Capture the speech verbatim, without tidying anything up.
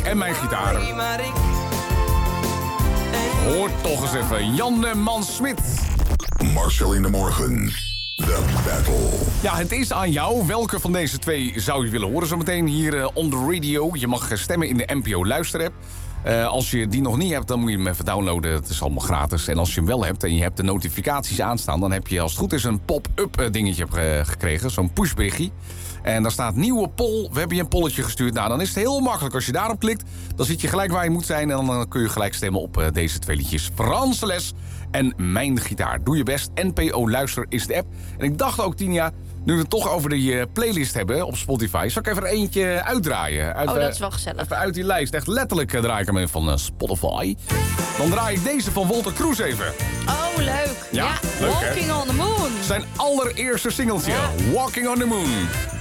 en mijn gitaar. Hoor toch eens even, Janne Man-Smit. Marcel in de morgen. The Battle. Ja, het is aan jou. Welke van deze twee zou je willen horen zometeen hier uh, on the radio? Je mag stemmen in de N P O luisterapp. Uh, als je die nog niet hebt, dan moet je hem even downloaden. Het is allemaal gratis. En als je hem wel hebt en je hebt de notificaties aanstaan... dan heb je als het goed is een pop-up dingetje gekregen. Zo'n pushberichtje. En daar staat nieuwe poll. We hebben je een polletje gestuurd. Nou, dan is het heel makkelijk. Als je daarop klikt, dan zit je gelijk waar je moet zijn. En dan kun je gelijk stemmen op uh, deze twee liedjes. Franse les en Mijn Gitaar. Doe je best. N P O Luister is de app. En ik dacht ook, Tinia, nu we het toch over de uh, playlist hebben op Spotify... zal ik even er eentje uitdraaien. Uit, oh, dat is wel gezellig. Even uit die lijst. Echt letterlijk uh, draai ik hem even van uh, Spotify. Dan draai ik deze van Walter Cruz even. Oh, leuk. Ja, ja leuk, Walking hè? on the Moon. Zijn allereerste singeltje. Ja. Walking on the Moon.